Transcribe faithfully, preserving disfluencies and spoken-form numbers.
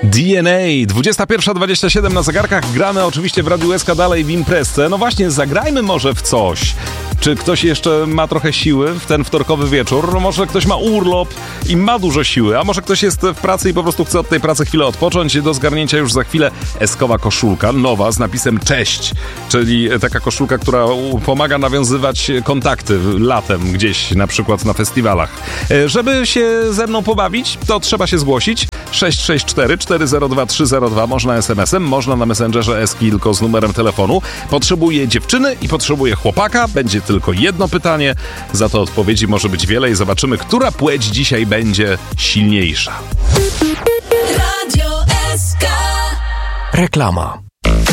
D N A, dwudziesta pierwsza dwadzieścia siedem na zegarkach, gramy oczywiście w Radiu S K dalej w imprezce. No właśnie, zagrajmy może w coś. Czy ktoś jeszcze ma trochę siły w ten wtorkowy wieczór? No może ktoś ma urlop i ma dużo siły, a może ktoś jest w pracy i po prostu chce od tej pracy chwilę odpocząć. Do zgarnięcia już za chwilę eskowa koszulka, nowa, z napisem cześć, czyli taka koszulka, która pomaga nawiązywać kontakty latem gdzieś, na przykład na festiwalach. Żeby się ze mną pobawić, to trzeba się zgłosić. sześć sześć cztery cztery zero dwa trzy zero dwa, można es em esem, można na Messengerze Eski tylko z numerem telefonu. Potrzebuję dziewczyny i potrzebuję chłopaka. Będzie tylko jedno pytanie, za to odpowiedzi może być wiele i zobaczymy, która płeć dzisiaj będzie silniejsza. Radio S K. Reklama.